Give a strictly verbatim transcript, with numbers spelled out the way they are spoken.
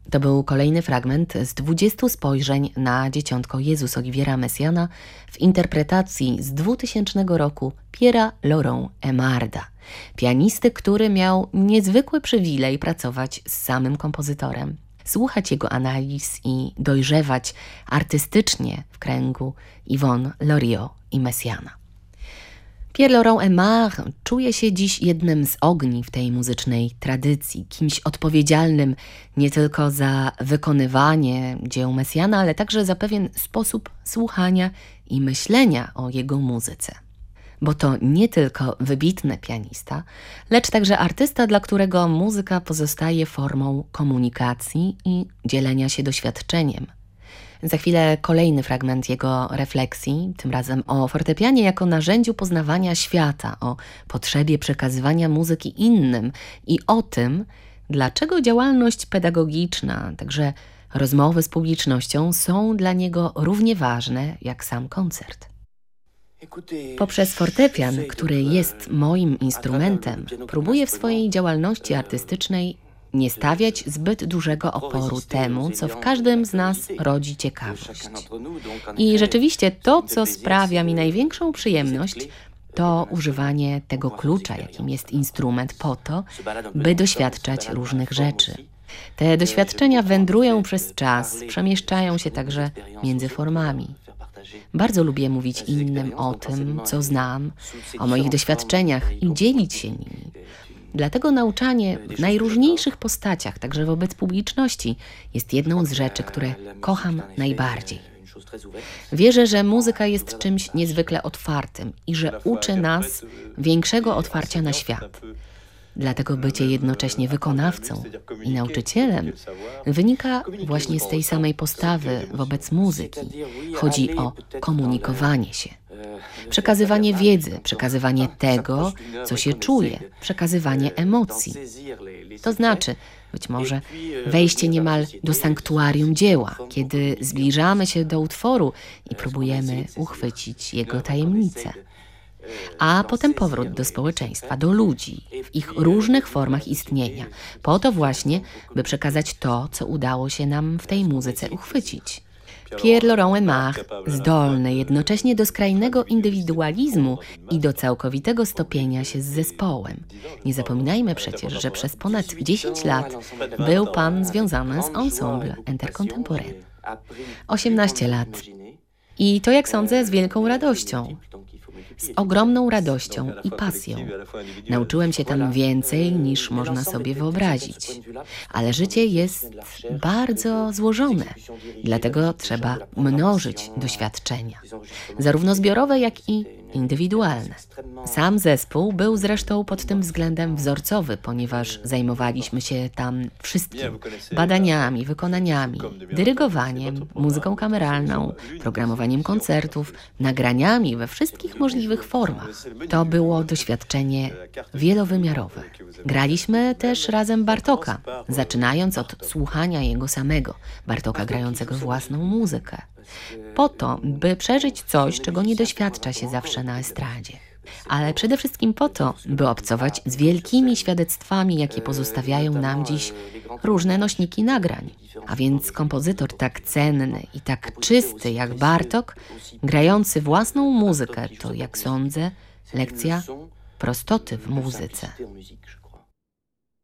To był kolejny fragment z dwudziestu spojrzeń na Dzieciątko Jezus Olivera Messiaena w interpretacji z dwutysięcznego roku Pierre'a Laurent Emarda, pianisty, który miał niezwykły przywilej pracować z samym kompozytorem, słuchać jego analiz i dojrzewać artystycznie w kręgu Yvonne Loriot i Messiaena. Pierre Laurent Emard czuje się dziś jednym z ogniw tej muzycznej tradycji, kimś odpowiedzialnym nie tylko za wykonywanie dzieł Messiaena, ale także za pewien sposób słuchania i myślenia o jego muzyce. Bo to nie tylko wybitny pianista, lecz także artysta, dla którego muzyka pozostaje formą komunikacji i dzielenia się doświadczeniem. Za chwilę kolejny fragment jego refleksji, tym razem o fortepianie jako narzędziu poznawania świata, o potrzebie przekazywania muzyki innym i o tym, dlaczego działalność pedagogiczna, także rozmowy z publicznością są dla niego równie ważne jak sam koncert. Poprzez fortepian, który jest moim instrumentem, próbuję w swojej działalności artystycznej nie stawiać zbyt dużego oporu temu, co w każdym z nas rodzi ciekawość. I rzeczywiście to, co sprawia mi największą przyjemność, to używanie tego klucza, jakim jest instrument, po to, by doświadczać różnych rzeczy. Te doświadczenia wędrują przez czas, przemieszczają się także między formami. Bardzo lubię mówić innym o tym, co znam, o moich doświadczeniach i dzielić się nimi. Dlatego nauczanie w najróżniejszych postaciach, także wobec publiczności, jest jedną z rzeczy, które kocham najbardziej. Wierzę, że muzyka jest czymś niezwykle otwartym i że uczy nas większego otwarcia na świat. Dlatego bycie jednocześnie wykonawcą i nauczycielem wynika właśnie z tej samej postawy wobec muzyki. Chodzi o komunikowanie się. Przekazywanie wiedzy, przekazywanie tego, co się czuje, przekazywanie emocji. To znaczy, być może, wejście niemal do sanktuarium dzieła, kiedy zbliżamy się do utworu i próbujemy uchwycić jego tajemnicę. A potem powrót do społeczeństwa, do ludzi, w ich różnych formach istnienia, po to właśnie, by przekazać to, co udało się nam w tej muzyce uchwycić. Pierre Laurent Emard, zdolny jednocześnie do skrajnego indywidualizmu i do całkowitego stopienia się z zespołem. Nie zapominajmy przecież, że przez ponad dziesięć lat był pan związany z Ensemble Intercontemporain. osiemnaście lat. I to, jak sądzę, z wielką radością. Z ogromną radością i pasją. Nauczyłem się tam więcej, niż można sobie wyobrazić. Ale życie jest bardzo złożone, dlatego trzeba mnożyć doświadczenia, zarówno zbiorowe, jak i indywidualne. Sam zespół był zresztą pod tym względem wzorcowy, ponieważ zajmowaliśmy się tam wszystkim. Badaniami, wykonaniami, dyrygowaniem, muzyką kameralną, programowaniem koncertów, nagraniami we wszystkich możliwych formach. To było doświadczenie wielowymiarowe. Graliśmy też razem Bartoka, zaczynając od słuchania jego samego, Bartoka grającego własną muzykę, po to, by przeżyć coś, czego nie doświadcza się zawsze na estradzie. Ale przede wszystkim po to, by obcować z wielkimi świadectwami, jakie pozostawiają nam dziś różne nośniki nagrań. A więc kompozytor tak cenny i tak czysty jak Bartok, grający własną muzykę, to, jak sądzę, lekcja prostoty w muzyce.